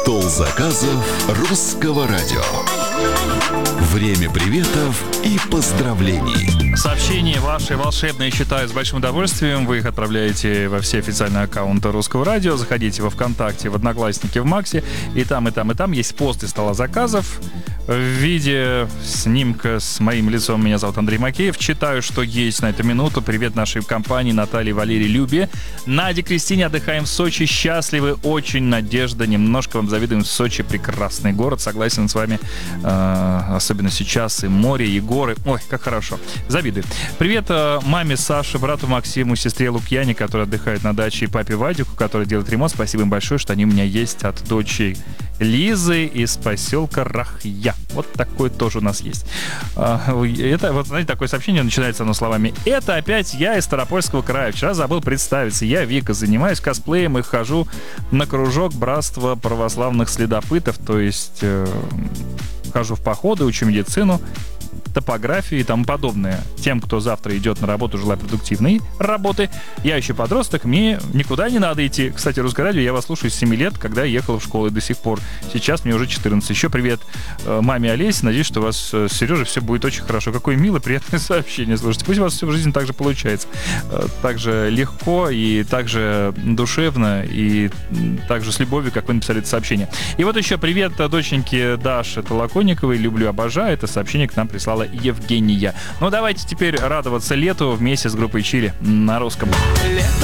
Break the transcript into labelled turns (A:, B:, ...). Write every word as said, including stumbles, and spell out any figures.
A: Стол заказов русского радио. Время приветов и поздравлений.
B: Сообщения ваши волшебные читаю с большим удовольствием. Вы их отправляете во все официальные аккаунты Русского радио. Заходите во ВКонтакте, в Одноклассники, в Максе. И там, и там, и там есть пост из стола заказов в виде снимка с моим лицом. Меня зовут Андрей Макеев. Читаю, что есть на эту минуту. Привет нашей компании Наталье, Валерии, Любе. Наде, Кристине. Отдыхаем в Сочи. Счастливы. Очень Надежда. Немножко вам завидуем. Сочи прекрасный город. Согласен с вами. Особенно сейчас и море, и горы. Ой, как хорошо. Завидую. Привет маме Саше, брату Максиму, сестре Лукьяне, которые отдыхают на даче, и папе Вадику, который делает ремонт. Спасибо им большое, что они у меня есть, от дочери Лизы из поселка Рахья. Вот такое тоже у нас есть. Это, вот, знаете, такое сообщение начинается оно словами: «Это опять я из Ставропольского края. Вчера забыл представиться. Я Вика, занимаюсь косплеем и хожу на кружок Братства православных следопытов». То есть э, хожу в походы, учу медицину, топографии и тому подобное. Тем, кто завтра идет на работу, желаю продуктивной работы. Я еще подросток, мне никуда не надо идти. Кстати, Русское радио я вас слушаю с семи лет, когда я ехал в школу, и до сих пор. Сейчас мне уже четырнадцать. Еще привет маме Олесе. Надеюсь, что у вас с Сережей все будет очень хорошо. Какое милое, приятное сообщение. Слушайте, пусть у вас все в жизни так же получается. Так же легко и так же душевно, и так же с любовью, как вы написали это сообщение. И вот еще привет доченьке Даше Толоконниковой. Люблю, обожаю. Это сообщение к нам прислала Евгения. Ну, давайте теперь радоваться лету вместе с группой Чили на русском.
C: Лето